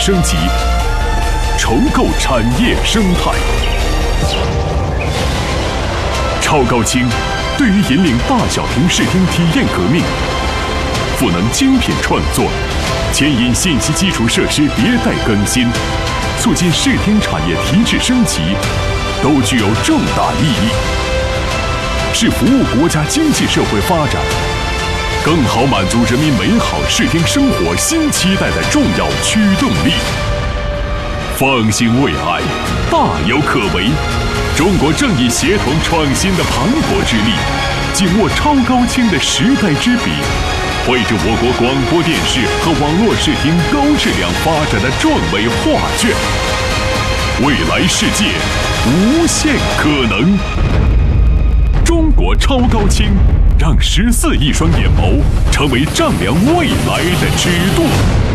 升级，重构产业生态。超高清对于引领大小屏视听体验革命，赋能精品创作，牵引信息基础设施迭代更新，促进视听产业提质升级，都具有重大意义，是服务国家经济社会发展，更好满足人民美好视听生活新期待的重要驱动力。放心未来，大有可为。中国正以协同创新的磅礴之力，紧握超高清的时代之笔，绘制我国广播电视和网络视听高质量发展的壮伟画卷。未来世界无限可能。中国超高清，让14亿双眼眸成为丈量未来的尺度。